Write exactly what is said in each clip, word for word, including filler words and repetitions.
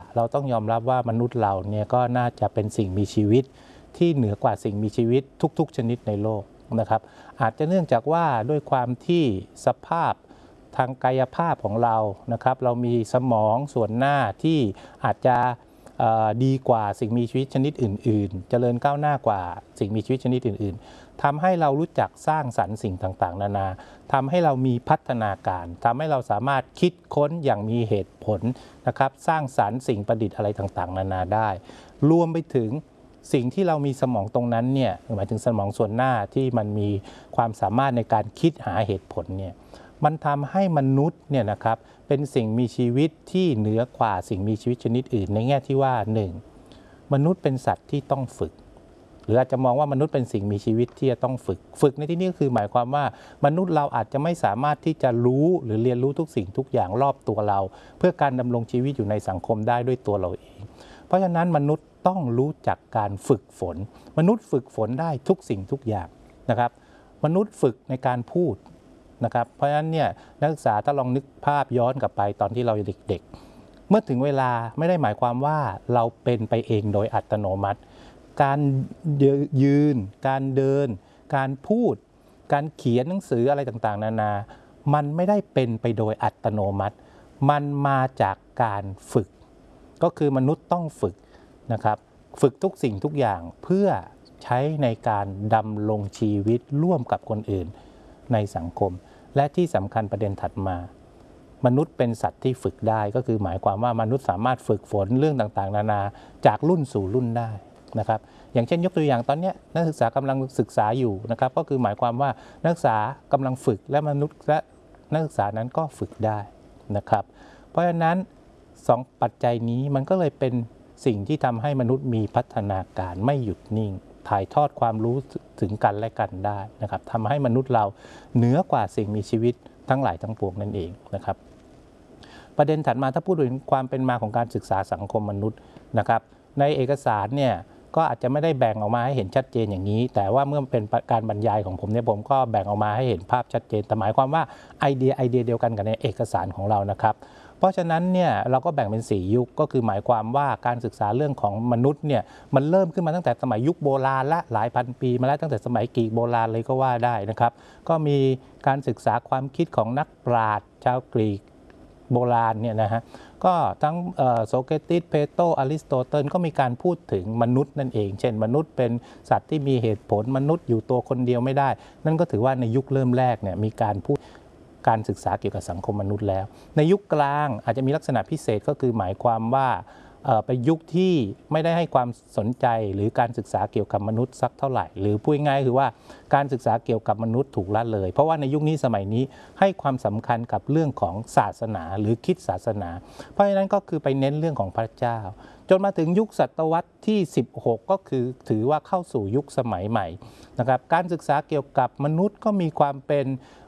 เราต้องยอมรับว่ามนุษย์เราเนี่ยก็น่าจะเป็นสิ่งมีชีวิตที่เหนือกว่าสิ่งมีชีวิตทุกๆชนิดในโลกนะครับอาจจะเนื่องจากว่าด้วยความที่สภาพทางกายภาพของเรานะครับเรามีสมองส่วนหน้าที่อาจจะดีกว่าสิ่งมีชีวิตชนิดอื่นๆเจริญก้าวหน้ากว่าสิ่งมีชีวิตชนิดอื่นๆทำให้เรารู้จักสร้างสรรค์สิ่งต่างๆนานาทำให้เรามีพัฒนาการทำให้เราสามารถคิดค้นอย่างมีเหตุผลนะครับสร้างสรรค์สิ่งประดิษฐ์อะไรต่างๆนานาได้รวมไปถึงสิ่งที่เรามีสมองตรงนั้นเนี่ยหมายถึงสมองส่วนหน้าที่มันมีความสามารถในการคิดหาเหตุผลเนี่ยมันทำให้มนุษย์เนี่ยนะครับเป็นสิ่งมีชีวิตที่เหนือกว่าสิ่งมีชีวิตชนิดอื่นในแง่ที่ว่า หนึ่ง. มนุษย์เป็นสัตว์ที่ต้องฝึกหรืออาจจะมองว่ามนุษย์เป็นสิ่งมีชีวิตที่จะต้องฝึกฝึกในที่นี้ก็คือหมายความว่ามนุษย์เราอาจจะไม่สามารถที่จะรู้หรือเรียนรู้ทุกสิ่งทุกอย่างรอบตัวเราเพื่อการดำรงชีวิตอยู่ในสังคมได้ด้วยตัวเราเองเพราะฉะนั้นมนุษย์ต้องรู้จักการฝึกฝนมนุษย์ฝึกฝนได้ทุกสิ่งทุกอย่างนะครับมนุษย์ฝึกในการพูดนะครับเพราะฉะนั้นเนี่ยนักศึกษาถ้าลองนึกภาพย้อนกลับไปตอนที่เราเด็กๆเมื่อถึงเวลาไม่ได้หมายความว่าเราเป็นไปเองโดยอัตโนมัติการยืนการเดินการพูดการเขียนหนังสืออะไรต่างๆนานามันไม่ได้เป็นไปโดยอัตโนมัติมันมาจากการฝึกก็คือมนุษย์ต้องฝึกนะครับฝึกทุกสิ่งทุกอย่างเพื่อใช้ในการดำรงชีวิตร่วมกับคนอื่นในสังคมและที่สำคัญประเด็นถัดมามนุษย์เป็นสัตว์ที่ฝึกได้ก็คือหมายความว่ามนุษย์สามารถฝึกฝนเรื่องต่างๆนานาจากรุ่นสู่รุ่นได้นะครับอย่างเช่นยกตัวอย่างตอนนี้นักศึกษากำลังศึกษาอยู่นะครับก็คือหมายความว่านักศึกษากำลังฝึกและมนุษย์และนักศึกษานั้นก็ฝึกได้นะครับเพราะฉะนั้นสองปัจจัยนี้มันก็เลยเป็นสิ่งที่ทำให้มนุษย์มีพัฒนาการไม่หยุดนิ่งถ่ายทอดความรู้ถึงกันและกันได้นะครับทำให้มนุษย์เราเหนือกว่าสิ่งมีชีวิตทั้งหลายทั้งปวงนั่นเองนะครับประเด็นถัดมาถ้าพูดถึงความเป็นมาของการศึกษาสังคมมนุษย์นะครับในเอกสารเนี่ยก็อาจจะไม่ได้แบ่งออกมาให้เห็นชัดเจนอย่างนี้แต่ว่าเมื่อเป็นการบรรยายของผมเนี่ยผมก็แบ่งออกมาให้เห็นภาพชัดเจนแต่หมายความว่าไอเดียไอเดียเดียวกันกับในเอกสารของเรานะครับเพราะฉะนั้นเนี่ยเราก็แบ่งเป็นสี่ยุคก็คือหมายความว่าการศึกษาเรื่องของมนุษย์เนี่ยมันเริ่มขึ้นมาตั้งแต่สมัยยุคโบราณและหลายพันปีมาแล้วตั้งแต่สมัยกรีกโบราณเลยก็ว่าได้นะครับก็มีการศึกษาความคิดของนักปราชญ์ชาวกรีกโบราณเนี่ยนะฮะก็ทั้งโสเครติสเพโตรอริสโตเติลก็มีการพูดถึงมนุษย์นั่นเองเช่นมนุษย์เป็นสัตว์ที่มีเหตุผลมนุษย์อยู่ตัวคนเดียวไม่ได้นั่นก็ถือว่าในยุคเริ่มแรกเนี่ยมีการพูดการศึกษาเกี่ยวกับสังคมมนุษย์แล้วในยุคกลางอาจจะมีลักษณะพิเศษก็คือหมายความว่าเป็นยุคที่ไม่ได้ให้ความสนใจหรือการศึกษาเกี่ยวกับมนุษย์สักเท่าไหร่หรือพูดง่ายคือว่าการศึกษาเกี่ยวกับมนุษย์ถูกละเลยเพราะว่าในยุคนี้สมัยนี้ให้ความสำคัญกับเรื่องของศาสนาหรือคริสตศาสนาเพราะฉะนั้นก็คือไปเน้นเรื่องของพระเจ้าจนมาถึงยุคศตวรรษที่สิบหกก็คือถือว่าเข้าสู่ยุคสมัยใหม่นะครับการศึกษาเกี่ยวกับมนุษย์ก็มีความเป็น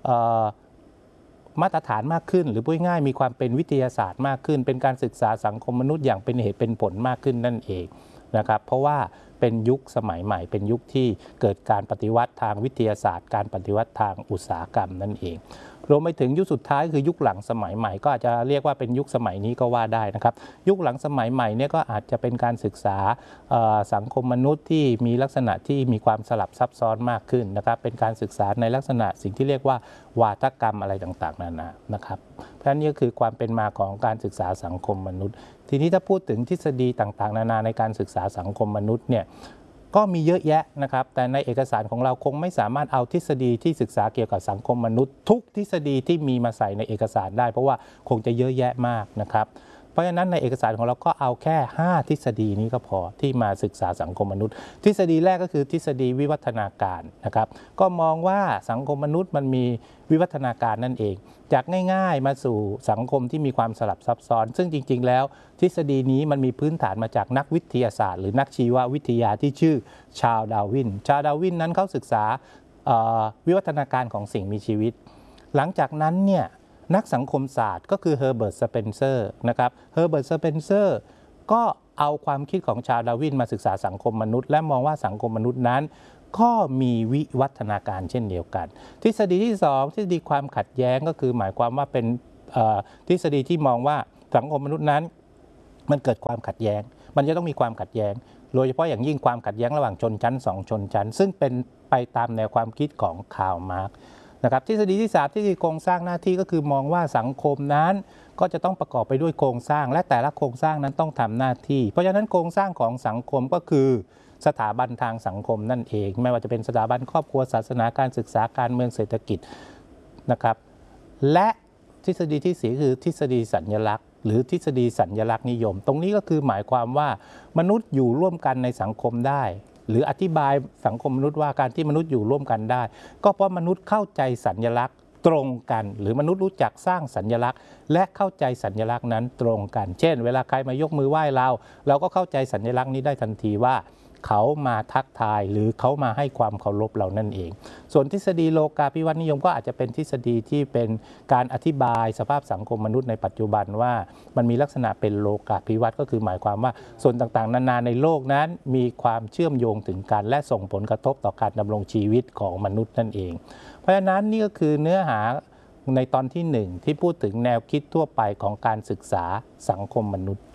มาตรฐานมากขึ้นหรือพูดง่ายมีความเป็นวิทยาศาสตร์มากขึ้นเป็นการศึกษาสังคมมนุษย์อย่างเป็นเหตุเป็นผลมากขึ้นนั่นเองนะครับเพราะว่าเป็นยุคสมัยใหม่เป็นยุคที่เกิดการปฏิวัติทางวิทยาศาสตร์การปฏิวัติทางอุตสาหกรรมนั่นเองรวมไปถึงยุคสุดท้ายคือยุคหลังสมัยใหม่ก็อาจจะเรียกว่าเป็นยุคสมัยนี้ก็ว่าได้นะครับยุคหลังสมัยใหม่เนี่ยก็อาจจะเป็นการศึกษาสังคมมนุษย์ที่มีลักษณะที่มีความสลับซับซ้อนมากขึ้นนะครับเป็นการศึกษาในลักษณะสิ่งที่เรียกว่าวาทกรรมอะไรต่างๆนานานะครับเพราะฉะนั้นนี่ก็คือความเป็นมาของการศึกษาสังคมมนุษย์ทีนี้ถ้าพูดถึงทฤษฎีต่างๆนานาในการศึกษาสังคมมนุษย์เนี่ยก็มีเยอะแยะนะครับแต่ในเอกสารของเราคงไม่สามารถเอาทฤษฎีที่ศึกษาเกี่ยวกับสังคมมนุษย์ทุกทฤษฎีที่มีมาใส่ในเอกสารได้เพราะว่าคงจะเยอะแยะมากนะครับเพราะฉะนั้นในเอกสารของเราก็เอาแค่ห้าทฤษฎีนี้ก็พอที่มาศึกษาสังคมมนุษย์ทฤษฎีแรกก็คือทฤษฎีวิวัฒนาการนะครับก็มองว่าสังคมมนุษย์มันมีวิวัฒนาการนั่นเองจากง่ายๆมาสู่สังคมที่มีความสลับซับซ้อนซึ่งจริงๆแล้วทฤษฎีนี้มันมีพื้นฐานมาจากนักวิทยาศาสตร์หรือนักชีววิทยาที่ชื่อชาร์ลส์ดาร์วินชาร์ลส์ดาร์วินนั้นเขาศึกษาวิวัฒนาการของสิ่งมีชีวิตหลังจากนั้นเนี่ยนักสังคมศาสตร์ก็คือเฮอร์เบิร์ต สเปนเซอร์นะครับเฮอร์เบิร์ต สเปนเซอร์ก็เอาความคิดของชาร์ลส์ ดาร์วินมาศึกษาสังคมมนุษย์และมองว่าสังคมมนุษย์นั้นก็มีวิวัฒนาการเช่นเดียวกันทฤษฎีที่สองทฤษฎีความขัดแย้งก็คือหมายความว่าเป็นทฤษฎีที่มองว่าสังคมมนุษย์นั้นมันเกิดความขัดแย้งมันจะต้องมีความขัดแย้งโดยเฉพาะอย่างยิ่งความขัดแย้งระหว่างชนชั้นสองชนชั้นซึ่งเป็นไปตามแนวความคิดของคาร์ลมาร์กซ์นะครับทฤษฎีที่สามที่โครงสร้างหน้าที่ก็คือมองว่าสังคมนั้นก็จะต้องประกอบไปด้วยโครงสร้างและแต่ละโครงสร้างนั้นต้องทำหน้าที่เพราะฉะนั้นโครงสร้างของสังคมก็คือสถาบันทางสังคมนั่นเองไม่ว่าจะเป็นสถาบันครอบครัวศาสนาการศึกษาการเมืองเศรษฐกิจนะครับและทฤษฎีที่สี่คือทฤษฎีสัญลักษณ์หรือทฤษฎีสัญลักษณ์นิยมตรงนี้ก็คือหมายความว่ามนุษย์อยู่ร่วมกันในสังคมได้หรืออธิบายสังคมมนุษย์ว่าการที่มนุษย์อยู่ร่วมกันได้ก็เพราะมนุษย์เข้าใจสัญลักษณ์ตรงกันหรือมนุษย์รู้จักสร้างสัญลักษณ์และเข้าใจสัญลักษณ์นั้นตรงกันเช่นเวลาใครมายกมือไหว้เราเราก็เข้าใจสัญลักษณ์นี้ได้ทันทีว่าเขามาทักทายหรือเขามาให้ความเคารพเรานั่นเองส่วนทฤษฎีโลกาภิวัตน์นิยมก็อาจจะเป็นทฤษฎีที่เป็นการอธิบายสภาพสังคมมนุษย์ในปัจจุบันว่ามันมีลักษณะเป็นโลกาภิวัตน์ก็คือหมายความว่าส่วนต่างๆนานาในโลกนั้นมีความเชื่อมโยงถึงกันและส่งผลกระทบต่อการดำรงชีวิตของมนุษย์นั่นเองเพราะฉะนั้นนี่ก็คือเนื้อหาในตอนที่หนึ่งที่พูดถึงแนวคิดทั่วไปของการศึกษาสังคมมนุษย์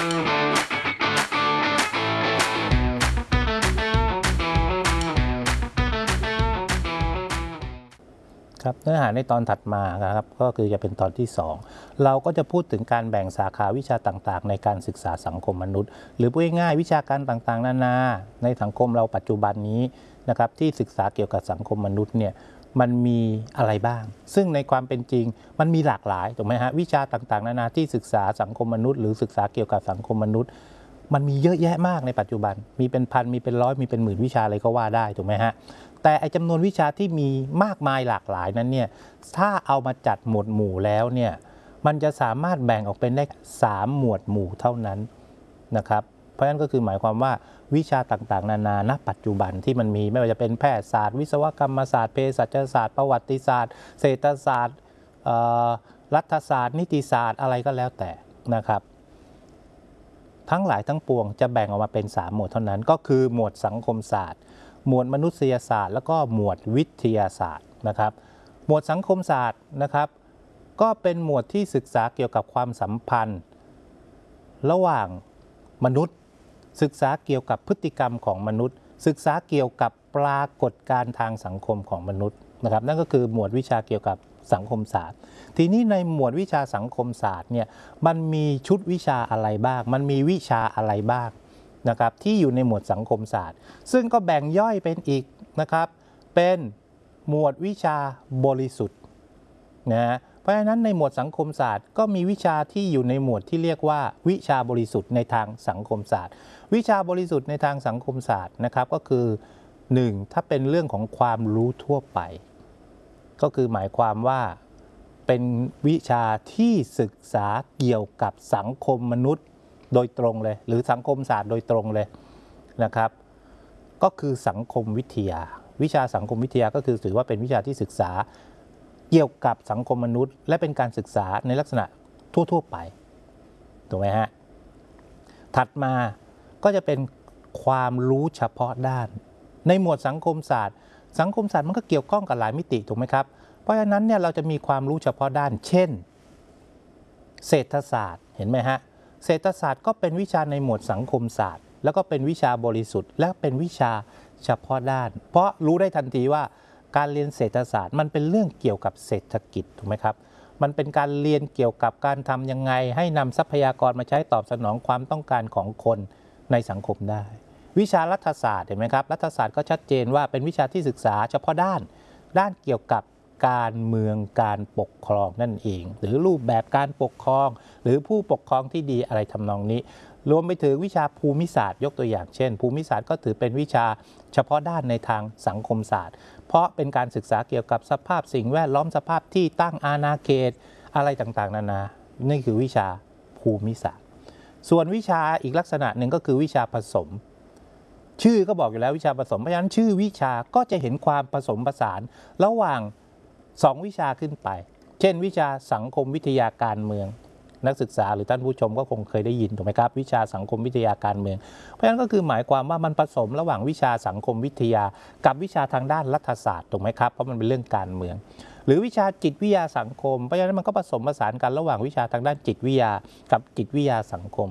ครับเนื้อหาในตอนถัดมานะครับก็คือจะเป็นตอนที่สองเราก็จะพูดถึงการแบ่งสาขาวิชาต่างๆในการศึกษาสังคมมนุษย์หรือพูดง่ายๆวิชาการต่างๆนานาในสังคมเราปัจจุบันนี้นะครับที่ศึกษาเกี่ยวกับสังคมมนุษย์เนี่ยมันมีอะไรบ้างซึ่งในความเป็นจริงมันมีหลากหลายถูกไหมฮะวิชาต่างๆนานาที่ศึกษาสังคมมนุษย์หรือศึกษาเกี่ยวกับสังคมมนุษย์มันมีเยอะแยะมากในปัจจุบันมีเป็นพันมีเป็นร้อยมีเป็นหมื่นวิชาเลยก็ว่าได้ถูกไหมฮะแต่ไอจำนวนวิชาที่มีมากมายหลากหลายนั้นเนี่ยถ้าเอามาจัดหมวดหมู่แล้วเนี่ยมันจะสามารถแบ่งออกเป็นได้สามหมวดหมู่เท่านั้นนะครับเพราะฉะนั้นก็คือหมายความว่าวิชาต่างๆนานาณปัจจุบันที่มันมีไม่ว่าจะเป็นแพทยศาสตร์วิศวกรรมศาสตร์เภสัชศาสตร์ประวัติศาสตร์เศรษฐศาสตร์รัฐศาสตร์นิติศาสตร์อะไรก็แล้วแต่นะครับทั้งหลายทั้งปวงจะแบ่งออกมาเป็นสามหมวดเท่านั้นก็คือหมวดสังคมศาสตร์หมวดมนุษยศาสตร์แล้วก็หมวดวิทยาศาสตร์นะครับหมวดสังคมศาสตร์นะครับก็เป็นหมวดที่ศึกษาเกี่ยวกับความสัมพันธ์ระหว่างมนุษย์ศึกษาเกี่ยวกับพฤติกรรมของมนุษย์ศึกษาเกี่ยวกับปรากฏการณ์ทางสังคมของมนุษย์นะครับนั่นก็คือหมวดวิชาเกี่ยวกับสังคมศาสตร์ทีนี้ในหมวดวิชาสังคมศาสตร์เนี่ยมันมีชุดวิชาอะไรบ้างมันมีวิชาอะไรบ้างนะครับที่อยู่ในหมวดสังคมศาสตร์ซึ่งก็แบ่งย่อยเป็นอีกนะครับเป็นหมวดวิชาบริสุทธิ์นะเพราะฉะนั้นในหมวดสังคมศาสตร์ก็มีวิชาที่อยู่ในหมวดที่เรียกว่าวิชาบริสุทธิ์ในทางสังคมศาสตร์วิชาบริสุทธิ์ในทางสังคมศาสตร์นะครับก็คือหนึ่งถ้าเป็นเรื่องของความรู้ทั่วไปก็คือหมายความว่าเป็นวิชาที่ศึกษาเกี่ยวกับสังคมมนุษย์โดยตรงเลยหรือสังคมศาสตร์โดยตรงเลยนะครับก็คือสังคมวิทยาวิชาสังคมวิทยาก็คือถือว่าเป็นวิชาที่ศึกษาเกี่ยวกับสังคมมนุษย์และเป็นการศึกษาในลักษณะทั่วๆไปถูกไหมฮะถัดมาก็จะเป็นความรู้เฉพาะด้านในหมวดสังคมศาสตร์สังคมศาสตร์มันก็เกี่ยวข้องกับหลายมิติถูกไหมครับเพราะฉะนั้นเนี่ยเราจะมีความรู้เฉพาะด้านเช่นเศรษฐศาสตร์เห็นไหมฮะเศรษฐศาสตร์ก็เป็นวิชาในหมวดสังคมศาสตร์แล้วก็เป็นวิชาบริสุทธิ์และเป็นวิชาเฉพาะด้านเพราะรู้ได้ทันทีว่าการเรียนเศรษฐศาสตร์มันเป็นเรื่องเกี่ยวกับเศรษฐกิจถูกไหมครับมันเป็นการเรียนเกี่ยวกับการทำยังไงให้นำทรัพยากรมาใช้ตอบสนองความต้องการของคนในสังคมได้วิชารัฐศาสตร์เห็นไหมครับรัฐศาสตร์ก็ชัดเจนว่าเป็นวิชาที่ศึกษาเฉพาะด้านด้านเกี่ยวกับการเมืองการปกครองนั่นเองหรือรูปแบบการปกครองหรือผู้ปกครองที่ดีอะไรทำนองนี้รวมไปถึงวิชาภูมิศาสตร์ยกตัวอย่างเช่นภูมิศาสตร์ก็ถือเป็นวิชาเฉพาะด้านในทางสังคมศาสตร์เพราะเป็นการศึกษาเกี่ยวกับสภาพสิ่งแวดล้อมสภาพที่ตั้งอาณาเขตอะไรต่างๆนานานี่คือวิชาภูมิศาสตร์ส่วนวิชาอีกลักษณะหนึ่งก็คือวิชาผสมชื่อก็บอกอยู่แล้ววิชาผสมเพราะฉะนั้นชื่อวิชาก็จะเห็นความผสมผสานระหว่างสองวิชาขึ้นไปเช่นวิชาสังคมวิทยาการเมืองนักศึกษาหรือท่านผู้ชมก็คงเคยได้ยินถูกไหมครับวิชาสังคมวิทยาการเมืองเพราะฉะนั้นก็คือหมายความว่ามันผสมระหว่างวิชาสังคมวิทยากับวิชาทางด้านรัฐศาสตร์ถูกไหมครับเพราะมันเป็นเรื่องการเมืองหรือวิชาจิตวิทยาสังคมเพราะฉะนั้นมันก็ผสมผสานกันระหว่างวิชาทางด้านจิตวิทยากับจิตวิทยาสังคม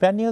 เพราะฉะนั้นนี่